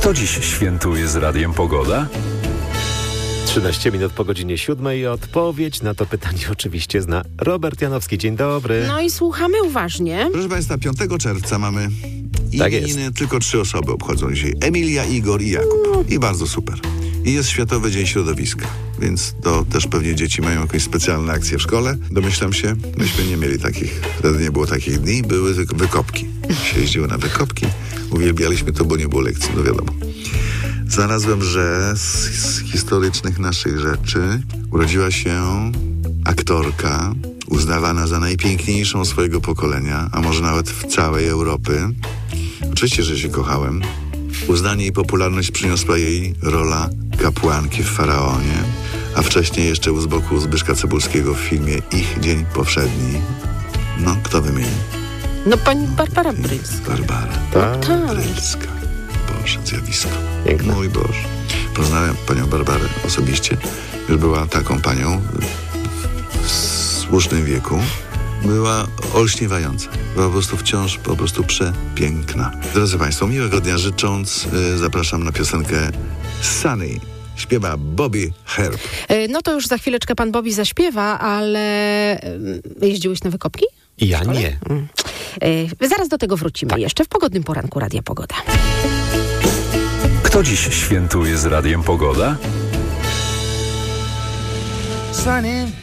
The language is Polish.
Kto dziś świętuje z Radiem Pogoda? 13 minut po godzinie 7 i odpowiedź na to pytanie oczywiście zna Robert Janowski. Dzień dobry. No i słuchamy uważnie. Proszę Państwa, 5 czerwca mamy Tak imieniny, tylko 3 osoby obchodzą dzisiaj. Emilia, Igor i Jakub. I bardzo super. I jest Światowy Dzień Środowiska, więc to też pewnie dzieci mają jakąś specjalną akcję w szkole. Domyślam się, myśmy nie mieli takich, wtedy nie było takich dni, były wykopki. Się jeździło na wykopki, uwielbialiśmy to, bo nie było lekcji, no wiadomo. Znalazłem, że z historycznych naszych rzeczy urodziła się aktorka uznawana za najpiękniejszą swojego pokolenia, a może nawet w całej Europy. Oczywiście, że się kochałem. Uznanie i popularność przyniosła jej rola kapłanki w Faraonie, a wcześniej jeszcze z boku Zbyszka Cebulskiego w filmie Ich Dzień Powszedni. No, kto wymieni? No pani Barbara Brylska. Barbara Tak. Brylska. Boże, zjawisko. Piękne. Mój Boże. Poznałem panią Barbarę osobiście. Już była taką panią w słusznym wieku. Była olśniewająca. Była po prostu wciąż przepiękna. Drodzy Państwo, miłego dnia życząc, zapraszam na piosenkę Sunny. Śpiewa Bobby Herb. No to już za chwileczkę pan Bobby zaśpiewa, ale jeździłeś na wykopki? Ja nie. Zaraz do tego wrócimy jeszcze w pogodnym poranku Radia Pogoda. Kto dziś świętuje z Radiem Pogoda? Sunny,